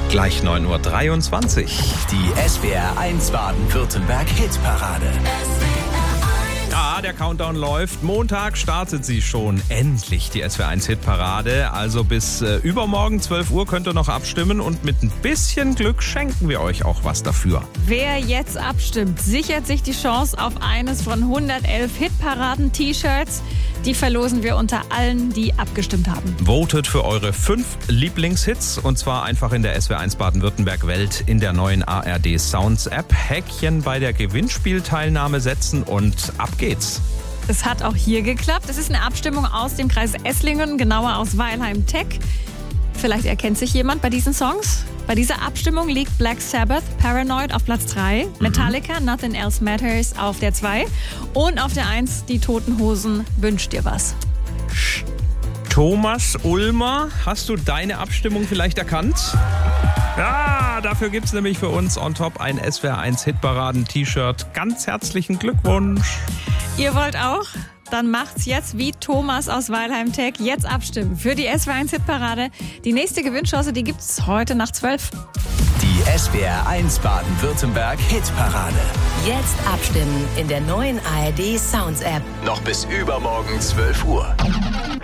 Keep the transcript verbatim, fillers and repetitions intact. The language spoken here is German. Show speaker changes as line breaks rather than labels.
Gleich neun Uhr dreiundzwanzig.
Die S W R eins Baden-Württemberg Hitparade.
Ja, der Countdown läuft. Montag startet sie schon. Endlich die S W R eins Hitparade. Also bis äh, übermorgen zwölf Uhr könnt ihr noch abstimmen und mit ein bisschen Glück schenken wir euch auch was dafür.
Wer jetzt abstimmt, sichert sich die Chance auf eines von hundertelf Hitparaden-T-Shirts. Die verlosen wir unter allen, die abgestimmt haben.
Votet für eure fünf Lieblingshits und zwar einfach in der S W R eins Baden-Württemberg Welt in der neuen A R D Sounds App. Häkchen bei der Gewinnspielteilnahme setzen und ab geht's.
Es hat auch hier geklappt. Es ist eine Abstimmung aus dem Kreis Esslingen, genauer aus Weilheim-Teck. Vielleicht erkennt sich jemand bei diesen Songs. Bei dieser Abstimmung liegt Black Sabbath, Paranoid auf Platz drei, Metallica, Nothing Else Matters auf der zwei und auf der eins die Toten Hosen, Wünsch dir was.
Thomas Ulmer, hast du deine Abstimmung vielleicht erkannt? Ja, dafür gibt's nämlich für uns on top ein S W R eins Hitparaden-T-Shirt. Ganz herzlichen Glückwunsch.
Ihr wollt auch? Dann macht's jetzt wie Thomas aus Weilheim-Teck. Jetzt abstimmen für die S W R eins Hitparade. Die nächste Gewinnchance, die gibt's heute nach zwölf.
Die S W R eins Baden-Württemberg Hitparade.
Jetzt abstimmen in der neuen A R D Sounds App.
Noch bis übermorgen zwölf Uhr.